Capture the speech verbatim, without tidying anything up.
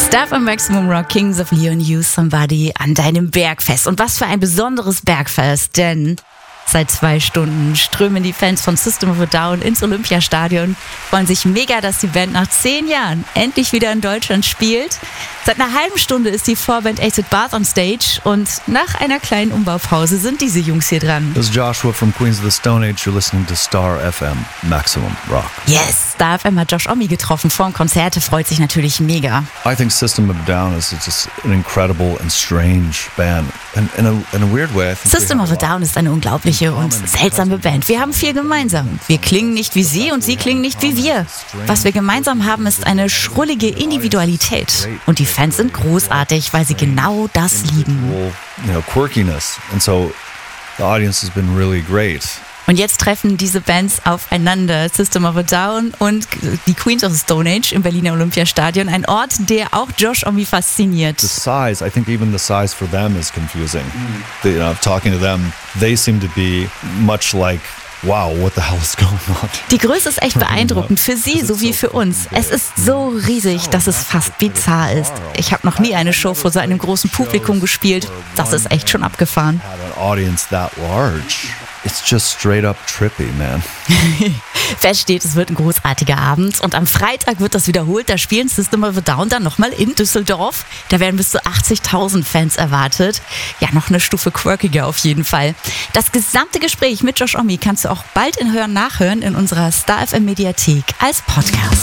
Star F M Maximum Rock, Kings of Leon, You Somebody an deinem Bergfest. Und was für ein besonderes Bergfest, denn seit zwei Stunden strömen die Fans von System of a Down ins Olympiastadion, freuen sich mega, dass die Band nach zehn Jahren endlich wieder in Deutschland spielt. Seit einer halben Stunde ist die Vorband Acid Bath on Stage und nach einer kleinen Umbaupause sind diese Jungs hier dran. This is Joshua from Queens of the Stone Age. You're listening to Star F M Maximum Rock. Yes, Star F M hat Josh Homme getroffen vor dem Konzert, freut sich natürlich mega. I think System of a Down is just an incredible and strange band. And in a, in a weird way, I think System of a Down ist eine unglaubliche und seltsame Band. Wir haben viel gemeinsam. Wir klingen nicht wie sie und sie klingen nicht wie wir. Was wir gemeinsam haben, ist eine schrullige Individualität. Und die Fans sind großartig, weil sie genau das lieben. You know, quirkiness. And so the audience has been really great. Und jetzt treffen diese Bands aufeinander, System of a Down und die Queens of the Stone Age im Berliner Olympiastadion. Ein Ort, der auch Josh Homme fasziniert. The size, I think even the size for them is confusing. Mm. The, you know, talking to them, they seem to be much like, wow, what the hell is going on? Die Größe ist echt beeindruckend für sie sowie für uns. Es ist so riesig, dass es fast bizarr ist. Ich habe noch nie eine Show vor so einem großen Publikum gespielt. Das ist echt schon abgefahren. It's just straight up trippy, man. Fest steht, es wird ein großartiger Abend und am Freitag wird das wiederholt. Da spielen System of a Down dann nochmal in Düsseldorf. Da werden bis zu achtzigtausend Fans erwartet. Ja, noch eine Stufe quirkiger auf jeden Fall. Das gesamte Gespräch mit Josh Homme kannst du auch bald in Hören nachhören in unserer Star F M Mediathek als Podcast.